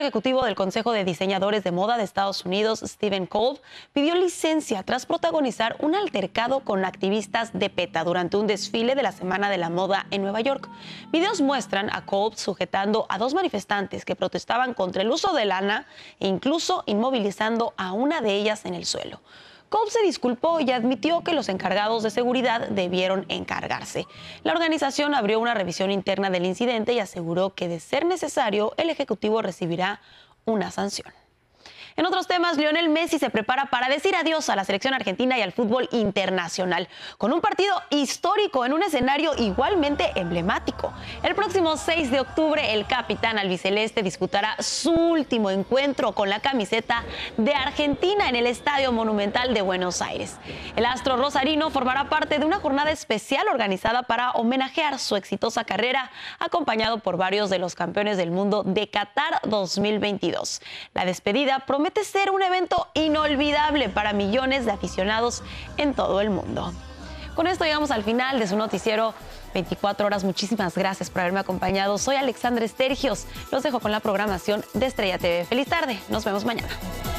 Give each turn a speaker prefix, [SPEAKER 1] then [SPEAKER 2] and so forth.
[SPEAKER 1] El ejecutivo del Consejo de Diseñadores de Moda de Estados Unidos, Stephen Kolb, pidió licencia tras protagonizar un altercado con activistas de PETA durante un desfile de la Semana de la Moda en Nueva York. Videos muestran a Kolb sujetando a dos manifestantes que protestaban contra el uso de lana e incluso inmovilizando a una de ellas en el suelo. Kolb se disculpó y admitió que los encargados de seguridad debieron encargarse. La organización abrió una revisión interna del incidente y aseguró que, de ser necesario, el ejecutivo recibirá una sanción. En otros temas, Lionel Messi se prepara para decir adiós a la selección argentina y al fútbol internacional, con un partido histórico en un escenario igualmente emblemático. El próximo 6 de octubre, el capitán albiceleste disputará su último encuentro con la camiseta de Argentina en el Estadio Monumental de Buenos Aires. El astro rosarino formará parte de una jornada especial organizada para homenajear su exitosa carrera, acompañado por varios de los campeones del mundo de Qatar 2022. La despedida promete ser un evento inolvidable para millones de aficionados en todo el mundo. Con esto llegamos al final de su noticiero 24 horas. Muchísimas gracias por haberme acompañado. Soy Alexandra Estergios. Los dejo con la programación de Estrella TV. Feliz tarde. Nos vemos mañana.